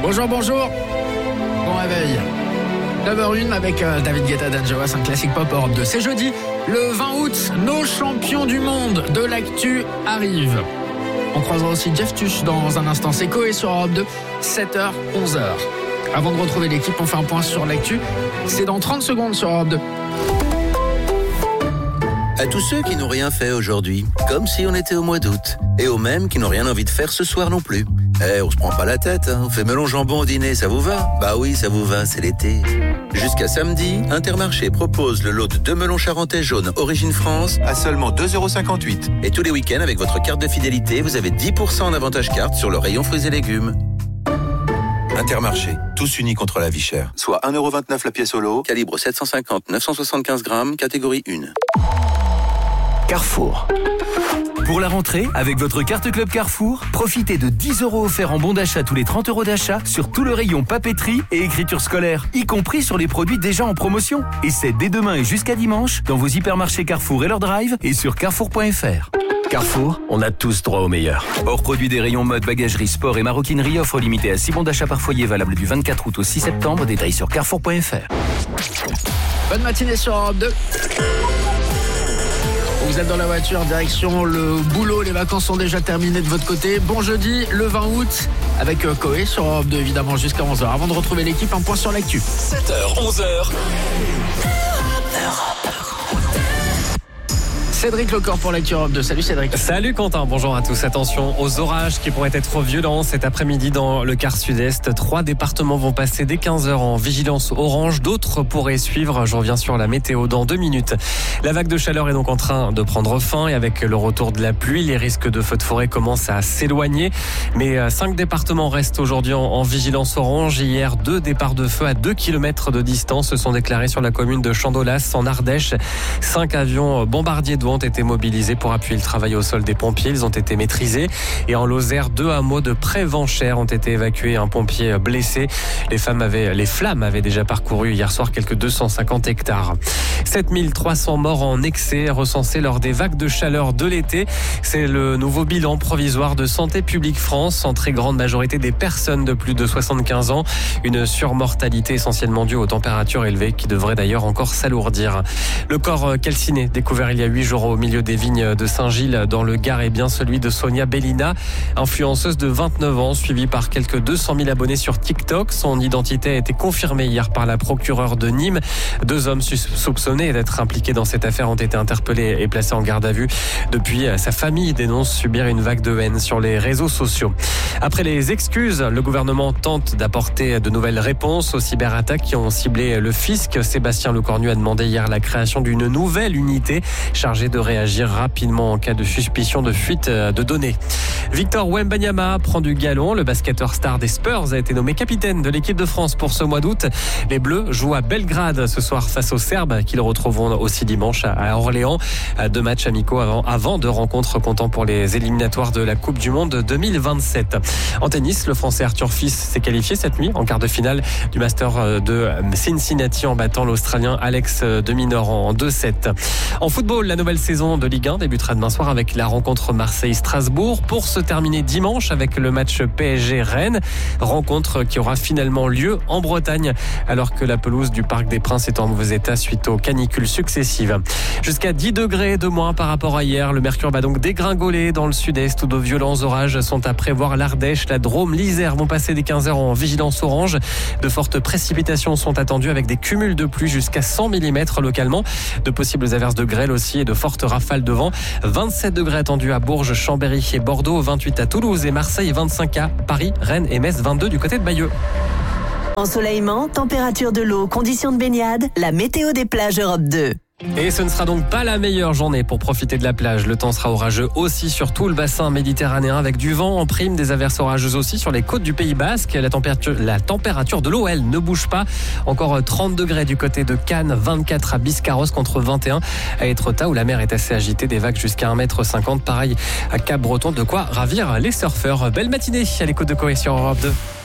Bonjour. Bon réveil. 9h01 avec David Guetta, Dangerous, un classique pop Europe 2. C'est jeudi, le 20 août, nos champions du monde de l'actu arrivent. On croisera aussi Jeff Tuch dans un instant. C'est Coé sur Europe 2, 7h, 11h. Avant de retrouver l'équipe, on fait un point sur l'actu. C'est dans 30 secondes sur Europe 2. À tous ceux qui n'ont rien fait aujourd'hui, comme si on était au mois d'août. Et aux mêmes qui n'ont rien envie de faire ce soir non plus. On se prend pas la tête, hein. On fait melon jambon au dîner, ça vous va ? Bah oui, ça vous va, c'est l'été. Jusqu'à samedi, Intermarché propose le lot de 2 melons charentais jaunes Origine France à seulement 2,58 €. Et tous les week-ends, avec votre carte de fidélité, vous avez 10% en avantage carte sur le rayon fruits et légumes. Intermarché, tous unis contre la vie chère. Soit 1,29 € la pièce au lot, calibre 750-975 grammes, catégorie 1. Carrefour. Pour la rentrée, avec votre carte Club Carrefour, profitez de 10 € offerts en bon d'achat tous les 30 € d'achat sur tout le rayon papeterie et écriture scolaire, y compris sur les produits déjà en promotion. Et c'est dès demain et jusqu'à dimanche dans vos hypermarchés Carrefour et leur drive et sur carrefour.fr. Carrefour, on a tous droit au meilleur. Hors produit des rayons mode, bagagerie, sport et maroquinerie, offre limitée à 6 bons d'achat par foyer valable du 24 août au 6 septembre. Détails sur carrefour.fr. Bonne matinée sur Europe 2. Vous êtes dans la voiture, direction le boulot, les vacances sont déjà terminées de votre côté. Bon jeudi, le 20 août, avec Coé sur Europe 2, évidemment, jusqu'à 11h. Avant de retrouver l'équipe, un point sur l'actu. 7h, 11h. Cédric Lecor pour l'actu Europe 2. Salut Cédric. Salut Quentin, bonjour à tous. Attention aux orages qui pourraient être violents cet après-midi dans le quart sud-est. 3 départements vont passer dès 15h en vigilance orange. D'autres pourraient suivre. Je reviens sur la météo dans 2 minutes. La vague de chaleur est donc en train de prendre fin et avec le retour de la pluie, les risques de feux de forêt commencent à s'éloigner. Mais 5 départements restent aujourd'hui en vigilance orange. Hier, 2 départs de feu à 2 km de distance se sont déclarés sur la commune de Chandolas en Ardèche. 5 avions bombardiers d'eau ont été mobilisés pour appuyer le travail au sol des pompiers. Ils ont été maîtrisés. Et en Lozère, 2 hameaux de Prévenchères ont été évacués. Un pompier blessé. Les flammes avaient déjà parcouru hier soir quelques 250 hectares. 7300 morts en excès recensés lors des vagues de chaleur de l'été. C'est le nouveau bilan provisoire de Santé publique France. En très grande majorité des personnes de plus de 75 ans. Une surmortalité essentiellement due aux températures élevées qui devrait d'ailleurs encore s'alourdir. Le corps calciné découvert il y a 8 jours au milieu des vignes de Saint-Gilles dans le Gard est bien celui de Sonia Bellina, influenceuse de 29 ans, suivie par quelques 200 000 abonnés sur TikTok. Son identité a été confirmée hier par la procureure de Nîmes. 2 hommes soupçonnés d'être impliqués dans cette affaire ont été interpellés et placés en garde à vue. Depuis, sa famille dénonce subir une vague de haine sur les réseaux sociaux. Après les excuses, le gouvernement tente d'apporter de nouvelles réponses aux cyberattaques qui ont ciblé le fisc. Sébastien Lecornu a demandé hier la création d'une nouvelle unité chargée de réagir rapidement en cas de suspicion de fuite de données. Victor Wembanyama prend du galon. Le basketteur star des Spurs a été nommé capitaine de l'équipe de France pour ce mois d'août. Les Bleus jouent à Belgrade ce soir face aux Serbes qui le retrouveront aussi dimanche à Orléans. 2 matchs amicaux avant de rencontres comptant pour les éliminatoires de la Coupe du Monde 2027. En tennis, le Français Arthur Fils s'est qualifié cette nuit en quart de finale du Master de Cincinnati en battant l'Australien Alex de Minaur en 2-7. En football, la nouvelle saison de Ligue 1 débutera demain soir avec la rencontre Marseille-Strasbourg pour se terminer dimanche avec le match PSG-Rennes. Rencontre qui aura finalement lieu en Bretagne alors que la pelouse du Parc des Princes est en mauvais état suite aux canicules successives. Jusqu'à 10 degrés de moins par rapport à hier. Le mercure va donc dégringoler dans le sud-est où de violents orages sont à prévoir. L'Ardèche, la Drôme, l'Isère vont passer dès 15h en vigilance orange. De fortes précipitations sont attendues avec des cumuls de pluie jusqu'à 100 mm localement. De possibles averses de grêle aussi et de fortes rafales de vent. 27 degrés attendus à Bourges, Chambéry et Bordeaux, 28 à Toulouse et Marseille, 25 à Paris, Rennes et Metz, 22 du côté de Bayeux. Ensoleillement, température de l'eau, conditions de baignade, la météo des plages Europe 2. Et ce ne sera donc pas la meilleure journée pour profiter de la plage. Le temps sera orageux aussi sur tout le bassin méditerranéen avec du vent en prime, des averses orageuses aussi sur les côtes du Pays Basque. La température de l'eau, elle, ne bouge pas. Encore 30 degrés du côté de Cannes, 24 à Biscarrosse contre 21 à Étretat où la mer est assez agitée, des vagues jusqu'à 1,50 m. Pareil à Cap-Breton, de quoi ravir les surfeurs. Belle matinée à l'écoute de Coé sur Europe 2.